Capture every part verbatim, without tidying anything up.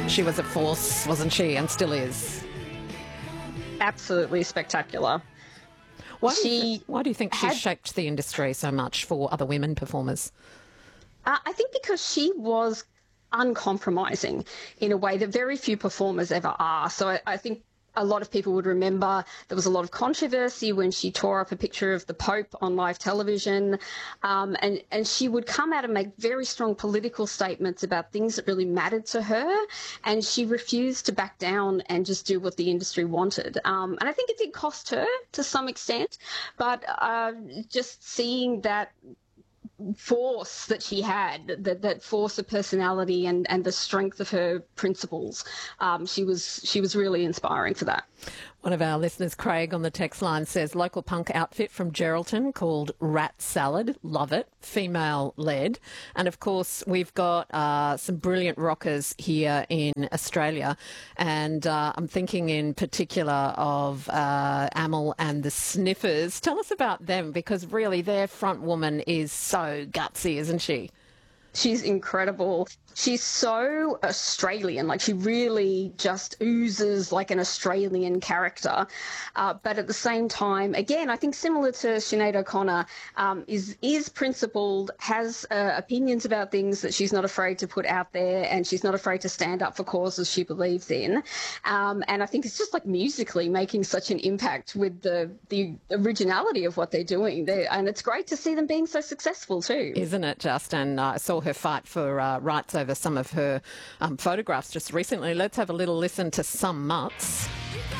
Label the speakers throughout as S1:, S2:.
S1: She was a force, wasn't she, and still is.
S2: Absolutely spectacular.
S1: Why do,
S2: she
S1: you th- why do you think she
S2: had,
S1: shaped the industry so much for other women performers?
S2: Uh, I think because she was uncompromising in a way that very few performers ever are. So I, I think a lot of people would remember there was a lot of controversy when she tore up a picture of the Pope on live television. Um, and, and she would come out and make very strong political statements about things that really mattered to her. And she refused to back down and just do what the industry wanted. Um, and I think it did cost her to some extent. But uh, just seeing that force that she had, that, that force of personality and, and the strength of her principles, um, she was she was really inspiring for that.
S1: One of our listeners, Craig, on the text line says, local punk outfit from Geraldton called Rat Salad. Love it. Female-led. And, of course, we've got uh, some brilliant rockers here in Australia. And uh, I'm thinking in particular of uh, Amyl and the Sniffers. Tell us about them, because really their front woman is so gutsy, isn't she?
S2: She's incredible. She's so Australian, like she really just oozes like an Australian character. Uh, but at the same time, again, I think similar to Sinead O'Connor, um, is is principled, has uh, opinions about things that she's not afraid to put out there, and she's not afraid to stand up for causes she believes in. Um, and I think it's just like musically making such an impact with the, the originality of what they're doing. They're, and it's great to see them being so successful too.
S1: Isn't it, Justin? Uh, I saw her fight for uh, rights over some of her um, photographs just recently. Let's have a little listen to Some Mutts.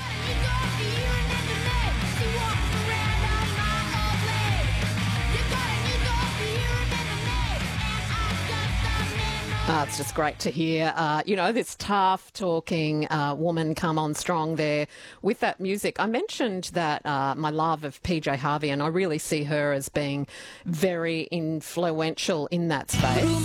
S1: Uh, it's just great to hear, uh, you know, this tough-talking uh, woman come on strong there with that music. I mentioned that uh, my love of P J Harvey, and I really see her as being very influential in that space.